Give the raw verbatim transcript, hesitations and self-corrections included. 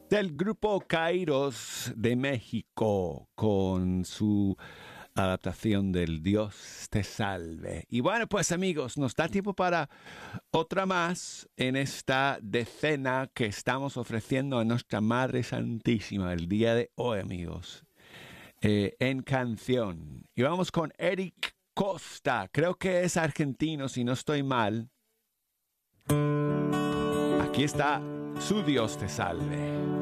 del grupo Kairos de México con su adaptación del Dios te salve. Y bueno, pues amigos, nos da tiempo para otra más en esta decena que estamos ofreciendo a nuestra Madre Santísima el día de hoy, amigos, eh, en canción. Y vamos con Eric Costa, creo que es argentino si no estoy mal. Aquí está Su Dios te salve.